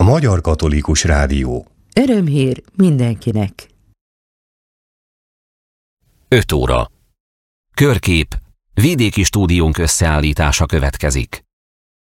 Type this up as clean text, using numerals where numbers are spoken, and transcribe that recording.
A Magyar Katolikus Rádió. Örömhír mindenkinek. 5 óra. Körkép. Vidéki stúdiónk összeállítása következik.